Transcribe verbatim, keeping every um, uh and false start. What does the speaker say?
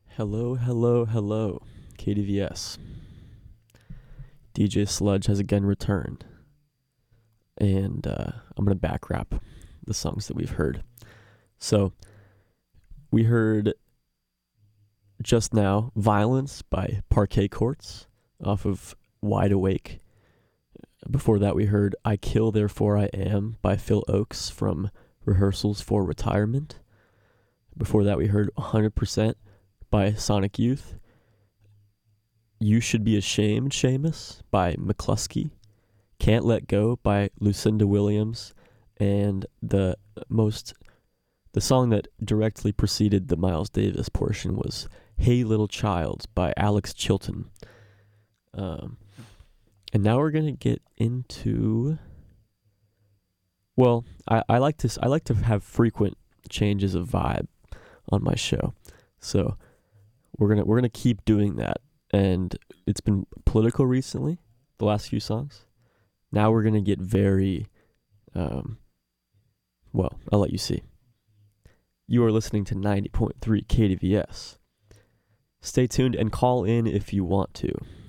Hello, hello, hello, K D V S. D J Sludge has again returned, and uh, I'm going to back rap the songs that we've heard. So, we heard just now Violence by Parquet Courts off of Wide Awake. Before that, we heard I Kill Therefore I Am by Phil Oakes from Rehearsals for Retirement. Before that, we heard one hundred percent by Sonic Youth. You Should Be Ashamed, Seamus by McCluskey. Can't Let Go by Lucinda Williams. And the most, the song that directly preceded the Miles Davis portion was Hey Little Child by Alex Chilton. Um, and now we're gonna get into. Well, I, I like to I like to have frequent changes of vibe on my show, so we're gonna we're gonna keep doing that. And it's been political recently, the last few songs. Now we're gonna get very, um, well, I'll let you see. You are listening to ninety point three K D V S. Stay tuned and call in if you want to.